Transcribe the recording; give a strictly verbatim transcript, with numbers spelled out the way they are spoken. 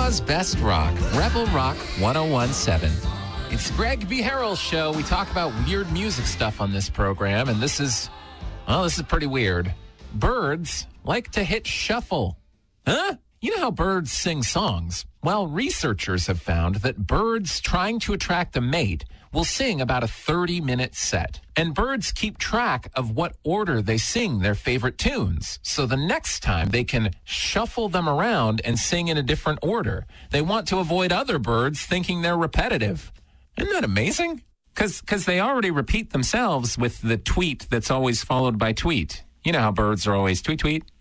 Utah's best rock, Rebel Rock ten seventeen. It's Greg B. Harrell's show. We talk about weird music stuff on this program, and this is, well, this is pretty weird. Birds like to hit shuffle. Huh? You know how birds sing songs? Well, researchers have found that birds trying to attract a mate will sing about a thirty-minute set. And birds keep track of what order they sing their favorite tunes. So the next time they can shuffle them around and sing in a different order. They want to avoid other birds thinking they're repetitive. Isn't that amazing? Because because they already repeat themselves with the tweet that's always followed by tweet. You know how birds are always tweet, tweet,